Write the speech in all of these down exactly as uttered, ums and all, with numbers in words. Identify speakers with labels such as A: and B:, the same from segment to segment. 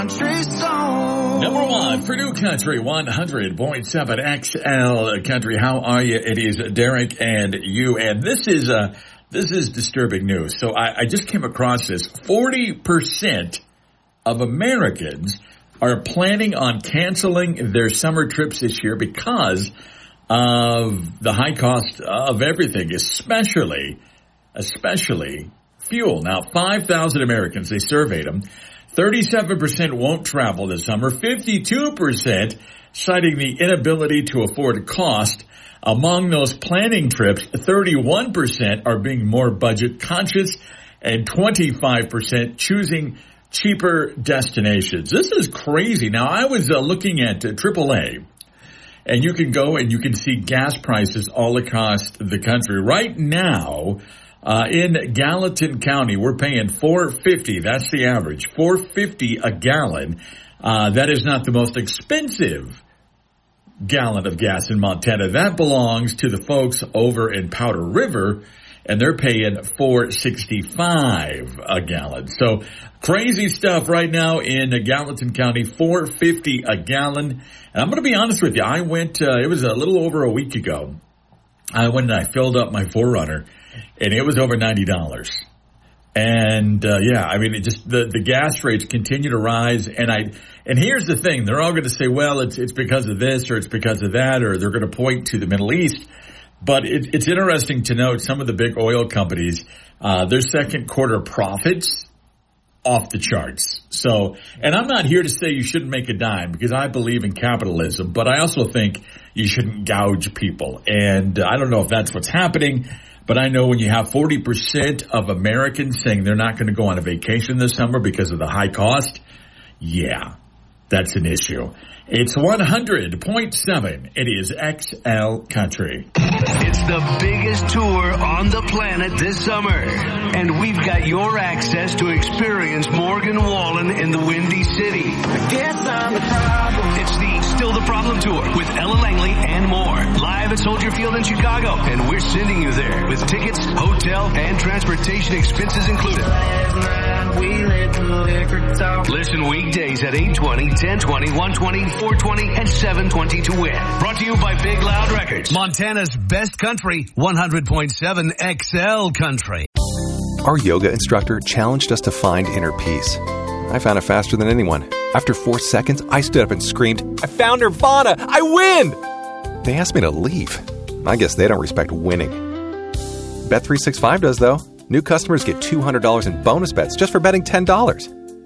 A: Number one, Purdue Country, one hundred point seven X L Country. How are you? It is Derek and you. And this is uh, this is disturbing news. So I, I just came across this. forty percent of Americans are planning on canceling their summer trips this year because of the high cost of everything, especially, especially fuel. Now, five thousand Americans, they surveyed them. thirty-seven percent won't travel this summer. fifty-two percent citing the inability to afford cost. Among those planning trips, thirty-one percent are being more budget conscious and twenty-five percent choosing cheaper destinations. This is crazy. Now, I was uh, looking at uh, triple A, and you can go and you can see gas prices all across the country. Right now, Uh, in Gallatin County, we're paying four fifty. That's the average. four fifty a gallon. Uh, that is not the most expensive gallon of gas in Montana. That belongs to the folks over in Powder River, and they're paying four sixty-five a gallon. So crazy stuff right now in Gallatin County, four fifty a gallon. And I'm going to be honest with you. I went, uh, it was a little over a week ago. I went and I filled up my four runner. And it was over ninety dollars. And, uh, yeah, I mean, it just, the, the gas rates continue to rise. And I, and here's the thing. They're all going to say, well, it's, it's because of this or it's because of that, or they're going to point to the Middle East. But it, it's interesting to note some of the big oil companies, uh, their second quarter profits off the charts. So, and I'm not here to say you shouldn't make a dime because I believe in capitalism, but I also think you shouldn't gouge people. And uh, I don't know if that's what's happening. But I know when you have forty percent of Americans saying they're not going to go on a vacation this summer because of the high cost, yeah, that's an issue. It's one hundred point seven. It is X L Country.
B: It's the biggest tour on the planet this summer. And we've got your access to experience Morgan Wallen in the Windy City. I guess I'm the problem. It's the Still the Problem Tour with Ella Langley and more. Live at Soldier Field in Chicago. And we're sending you there with tickets, hotel, and transportation expenses included. Listen weekdays at eight twenty, ten twenty, one twenty, four twenty, and seven twenty to win. Brought to you by Big Loud Records. Montana's best country, one hundred point seven X L Country.
C: Our yoga instructor challenged us to find inner peace. I found it faster than anyone. After four seconds, I stood up and screamed, I found Nirvana! I win! They asked me to leave. I guess they don't respect winning. Bet three sixty-five does, though. New customers get two hundred dollars in bonus bets just for betting ten dollars.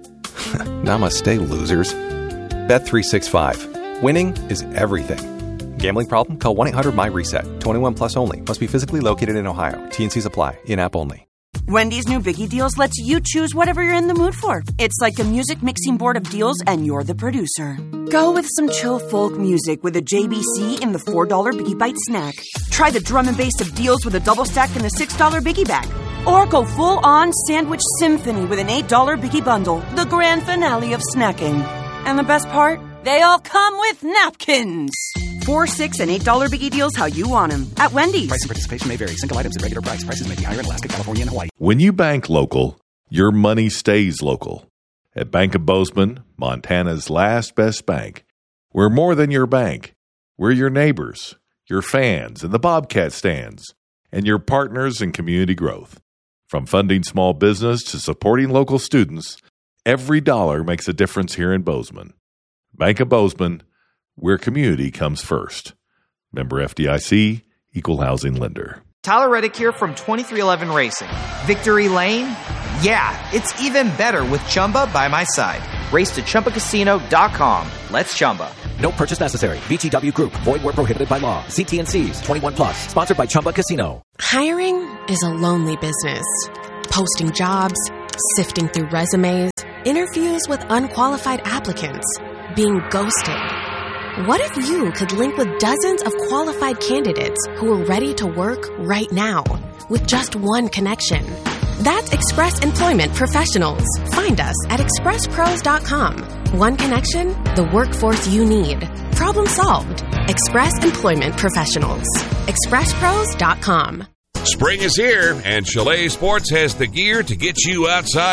C: Namaste, losers. Bet three sixty-five. Winning is everything. Gambling problem? Call one eight hundred M Y reset. twenty-one plus only. Must be physically located in Ohio. T and Cs apply. In-app only.
D: Wendy's new Biggie Deals lets you choose whatever you're in the mood for. It's like a music mixing board of deals, and you're the producer. Go with some chill folk music with a J B C in the four dollar Biggie Bite snack. Try the drum and bass of deals with a double stack in the six dollar Biggie Bag. Or go full-on sandwich symphony with an eight dollar Biggie Bundle, the grand finale of snacking. And the best part? They all come with napkins. Four, six, and eight dollar Biggie Deals how you want them at Wendy's.
E: Price and participation may vary. Single items at regular price. Prices may be higher in Alaska, California, and Hawaii.
F: When you bank local, your money stays local. At Bank of Bozeman, Montana's last best bank, we're more than your bank. We're your neighbors, your fans, and the Bobcat stands, and your partners in community growth. From funding small business to supporting local students, every dollar makes a difference here in Bozeman. Bank of Bozeman, where community comes first. Member F D I C, Equal Housing Lender.
G: Tyler Reddick here from twenty-three eleven Racing. Victory Lane? Yeah, it's even better with Chumba by my side. Race to Chumba Casino dot com. Let's Chumba.
H: No purchase necessary. V G W Group. Void where prohibited by law. See T and C's. twenty-one plus. Sponsored by Chumba Casino.
I: Hiring is a lonely business. Posting jobs, sifting through resumes, interviews with unqualified applicants, being ghosted. What if you could link with dozens of qualified candidates who are ready to work right now with just one connection? That's Express Employment Professionals. Find us at express pros dot com. One connection, the workforce you need. Problem solved. Express Employment Professionals. express pros dot com.
J: Spring is here, and Chalet Sports has the gear to get you outside.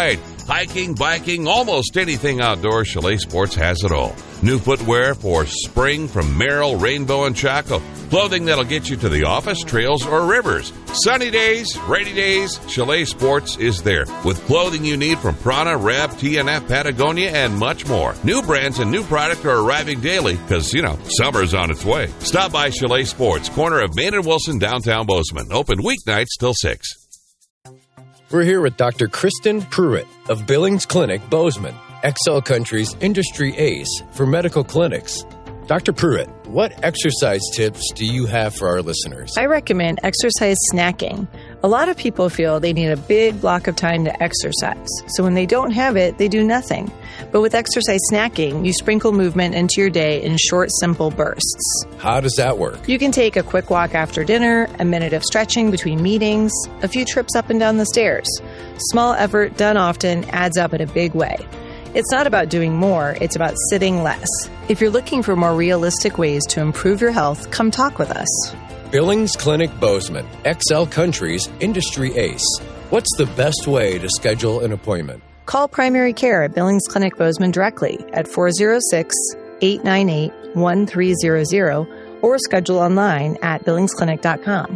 J: hiking, biking, almost anything outdoors, Chalet Sports has it all. New footwear for spring from Merrill, Rainbow, and Chaco. Clothing that'll get you to the office, trails, or rivers. Sunny days, rainy days, Chalet Sports is there with clothing you need from Prana, Reb, T N F, Patagonia, and much more. New brands and new product are arriving daily because, you know, summer's on its way. Stop by Chalet Sports, corner of Main and Wilson, downtown Bozeman. Open weeknights till six.
K: We're here with Doctor Kristen Pruitt of Billings Clinic, Bozeman, X L Country's industry ace for medical clinics. Doctor Pruitt, what exercise tips do you have for our listeners?
L: I recommend exercise snacking. A lot of people feel they need a big block of time to exercise. So when they don't have it, they do nothing. But with exercise snacking, you sprinkle movement into your day in short, simple bursts.
K: How does that work?
L: You can take a quick walk after dinner, a minute of stretching between meetings, a few trips up and down the stairs. Small effort done often adds up in a big way. It's not about doing more, it's about sitting less. If you're looking for more realistic ways to improve your health, come talk with us.
K: Billings Clinic Bozeman, X L Country's industry ace. What's the best way to schedule an appointment?
L: Call primary care at Billings Clinic Bozeman directly at four oh six, eight nine eight, one three zero zero or schedule online at billings clinic dot com.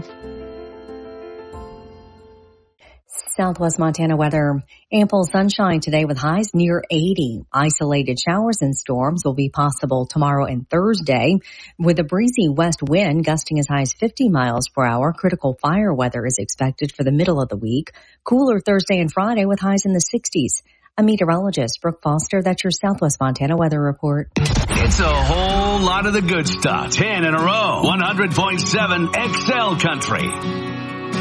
M: Southwest Montana weather. Ample sunshine today with highs near eighty. Isolated showers and storms will be possible tomorrow and Thursday. With a breezy west wind gusting as high as fifty miles per hour, critical fire weather is expected for the middle of the week. Cooler Thursday and Friday with highs in the sixties. I'm meteorologist Brooke Foster. That's your Southwest Montana weather report.
B: It's a whole lot of the good stuff. ten in a row. one hundred point seven X L Country.